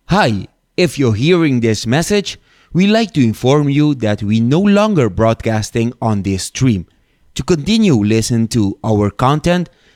Hi, if you're hearing this message, we'd like to inform you that we no longer broadcasting on this stream. To continue listen to our content,